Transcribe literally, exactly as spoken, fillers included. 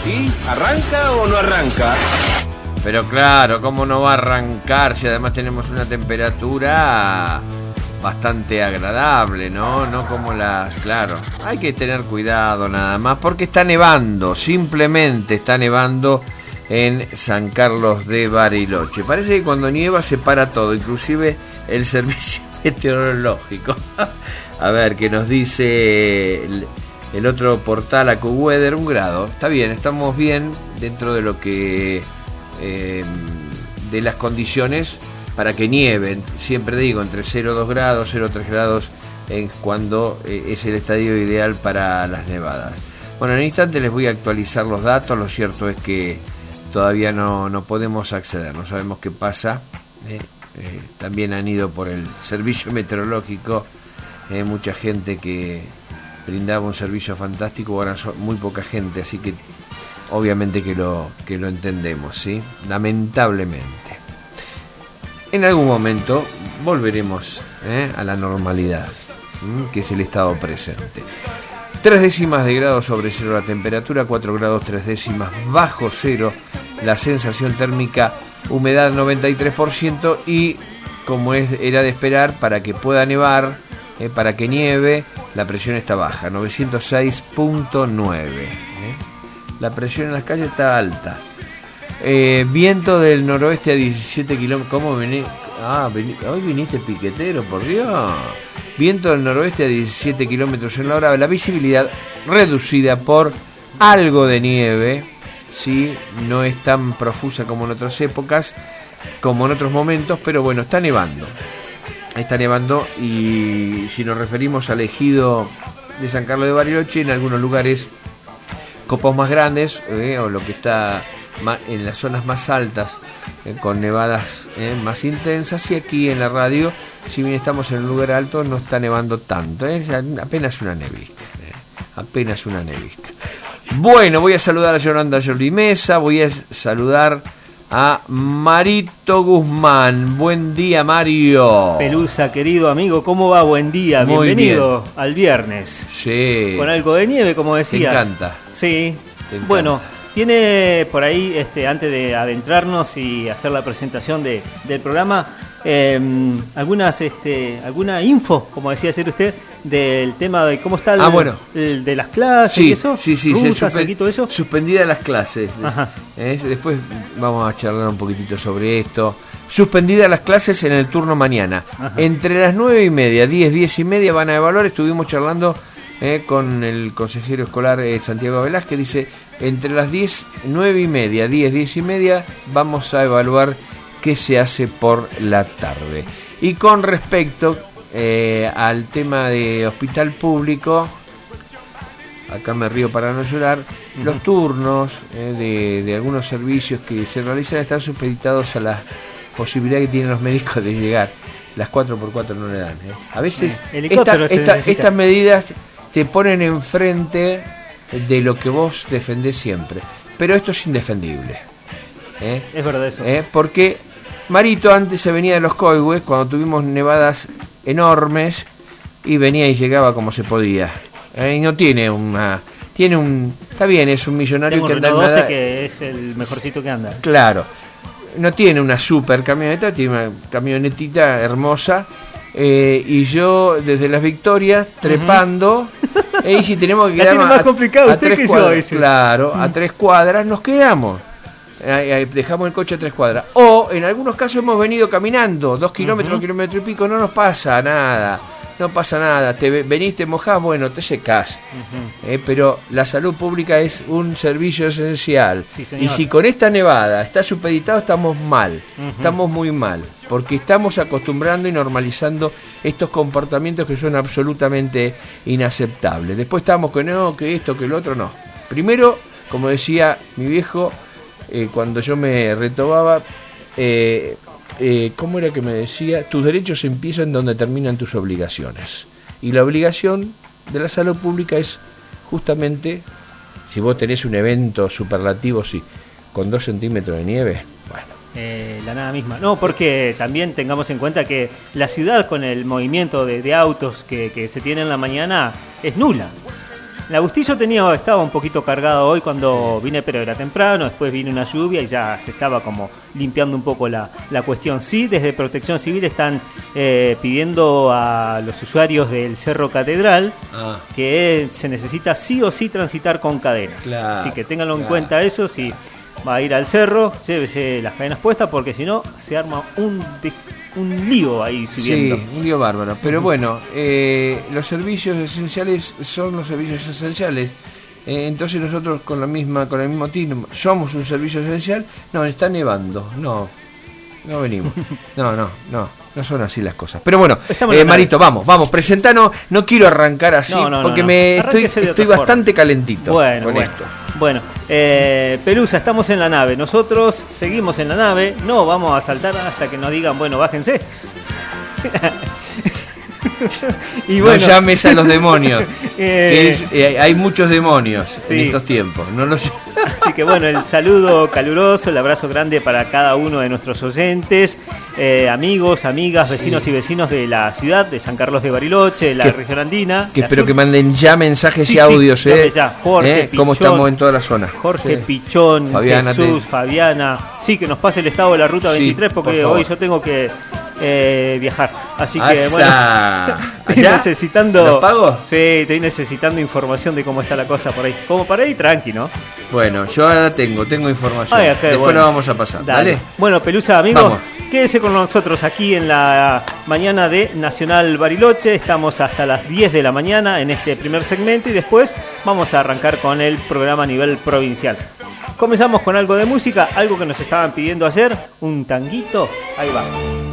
¿Y arranca o no arranca? Pero claro, ¿cómo no va a arrancar si además tenemos una temperatura bastante agradable, ¿no? No como las... Claro, hay que tener cuidado nada más porque está nevando, simplemente está nevando en San Carlos de Bariloche. Parece que cuando nieva se para todo, inclusive el servicio meteorológico. A ver, ¿qué nos dice el, el otro portal AccuWeather? Un grado, está bien, estamos bien dentro de lo que... Eh, de las condiciones para que nieven, siempre digo entre cero coma dos grados, cero coma tres grados es cuando eh, es el estadio ideal para las nevadas. Bueno, en un instante les voy a actualizar los datos. Lo cierto es que todavía no, no podemos acceder, no sabemos qué pasa. eh, eh, también han ido por el servicio meteorológico eh, mucha gente que brindaba un servicio fantástico, ahora son muy poca gente, así que obviamente que lo, que lo entendemos, ¿sí? Lamentablemente. En algún momento volveremos ¿eh? a la normalidad, ¿m? que es el estado presente. Tres décimas de grado sobre cero la temperatura, cuatro grados tres décimas bajo cero la sensación térmica, humedad noventa y tres por ciento y, como es, era de esperar, para que pueda nevar, ¿eh? para que nieve, la presión está baja, novecientos seis punto nueve. ¿eh? La presión en las calles está alta. Eh, viento del noroeste a diecisiete kilómetros. ¿Cómo venís? Ah, vení, hoy viniste piquetero, por Dios. Viento del noroeste a diecisiete kilómetros en la hora. La visibilidad reducida por algo de nieve. Sí, no es tan profusa como en otras épocas, como en otros momentos, pero bueno, está nevando. Está nevando y si nos referimos al ejido de San Carlos de Bariloche, en algunos lugares copos más grandes, eh, o lo que está ma- en las zonas más altas, eh, con nevadas eh, más intensas, y aquí en la radio, si bien estamos en un lugar alto, no está nevando tanto, eh, apenas una nevisca, eh, apenas una nevisca. Bueno, voy a saludar a Yolanda Yolimesa, voy a saludar a Marito Guzmán. Buen día, Mario. Pelusa, querido amigo, ¿cómo va? Buen día, Muy bienvenido bien. al viernes. Sí. Con algo de nieve, como decías. Te encanta. Sí. Te encanta. Bueno, tiene por ahí, este, antes de adentrarnos y hacer la presentación de, del programa, eh, algunas, este, alguna info, como decía ayer usted, del tema de cómo está el, Ah, bueno. el de las clases Sí, y eso. sí, sí, Rusas, se suspe- aquí, todo eso. suspendidas las clases. Ajá. Eh, después vamos a charlar un poquitito sobre esto. Suspendidas las clases en el turno mañana. Ajá. Entre las nueve y media, diez, diez y media van a evaluar. Estuvimos charlando eh, con el consejero escolar eh, Santiago Velázquez. Dice, entre las diez, nueve y media, diez, diez y media vamos a evaluar qué se hace por la tarde. Y con respecto eh, al tema de hospital público, acá me río para no llorar, uh-huh. los turnos eh, de, de algunos servicios que se realizan están supeditados a la posibilidad que tienen los médicos de llegar. Las cuatro por cuatro no le dan. ¿eh? A veces eh, esta, esta, estas medidas te ponen enfrente de lo que vos defendés siempre. Pero esto es indefendible. ¿eh? Es verdad eso. ¿eh? Porque Marito antes se venía de los Coihues cuando tuvimos nevadas enormes y venía y llegaba como se podía. ¿eh? Y no tiene una... Tiene un... Está bien, es un millonario. Tengo que un anda en doce nada, que es el mejorcito que anda. Claro. No tiene una super camioneta, tiene una camionetita hermosa. Eh, y yo desde Las Victorias trepando. Uh-huh. eh, y si tenemos que quedarnos más a, complicado a usted tres que cuadras, yo, claro, uh-huh. a tres cuadras nos quedamos. Eh, dejamos el coche a tres cuadras. O en algunos casos hemos venido caminando dos kilómetros, uh-huh. un kilómetro y pico. No nos pasa nada. No pasa nada, te venís, te mojás, bueno, te secás. Uh-huh. Eh, pero la salud pública es un servicio esencial. Sí, señor. Y si con esta nevada está supeditado, estamos mal. Uh-huh. Estamos muy mal. Porque estamos acostumbrando y normalizando estos comportamientos que son absolutamente inaceptables. Después estamos con no, que esto, que lo otro, no. Primero, como decía mi viejo, eh, cuando yo me retobaba, eh, Eh, ¿cómo era que me decía? Tus derechos empiezan donde terminan tus obligaciones. Y la obligación de la salud pública es justamente, si vos tenés un evento superlativo, sí, con dos centímetros de nieve, bueno. Eh, la nada misma. No, porque también tengamos en cuenta que la ciudad con el movimiento de, de autos que, que se tiene en la mañana es nula. La Bustillo tenía, estaba un poquito cargado hoy cuando vine, pero era temprano, después vino una lluvia y ya se estaba como limpiando un poco la, la cuestión. Sí, desde Protección Civil están eh, pidiendo a los usuarios del Cerro Catedral ah. que se necesita sí o sí transitar con cadenas. Claro, así que ténganlo claro. en cuenta eso, si va a ir al cerro, llévese las cadenas puestas porque si no se arma un... un lío ahí subiendo. Sí, un lío bárbaro. Pero bueno, eh, los servicios esenciales son los servicios esenciales. Eh, entonces nosotros con la misma, con el mismo tino, somos un servicio esencial. No, está nevando. No, no venimos. No, no, no. No son así las cosas. Pero bueno, eh, Marito, vamos, vamos, presentanos. No quiero arrancar así no, no, porque no, no. me estoy, estoy bastante forma. calentito bueno, con bueno. esto. Bueno, eh, Pelusa, estamos en la nave. Nosotros seguimos en la nave. No vamos a saltar hasta que nos digan, bueno, bájense. Y bueno, no llames a los demonios. eh, que es, eh, hay muchos demonios sí. en estos tiempos. No los... Así que bueno, el saludo caluroso, el abrazo grande para cada uno de nuestros oyentes, eh, amigos, amigas, vecinos sí. y vecinos de la ciudad de San Carlos de Bariloche, de la que, región andina. Que espero sur. que manden ya mensajes sí, y audios, sí, eh, ya. Jorge eh, cómo estamos en toda la zona. Jorge sí. Pichón, Fabiana, Jesús, te... Fabiana. Sí, que nos pase el estado de la ruta veintitrés sí, porque por hoy yo tengo que eh, viajar. Así que Asa. bueno, estoy necesitando. ¿Los pago? Sí, estoy necesitando información de cómo está la cosa por ahí. Como para ir tranqui, ¿no? Bueno, yo ahora tengo, tengo información. Ay, okay, Después bueno. la vamos a pasar. Dale. Dale. Bueno, Pelusa, amigos, vamos. Quédese con nosotros aquí en la mañana de Nacional Bariloche. Estamos hasta las diez de la mañana en este primer segmento y después vamos a arrancar con el programa a nivel provincial. Comenzamos con algo de música, algo que nos estaban pidiendo hacer, un tanguito. Ahí va.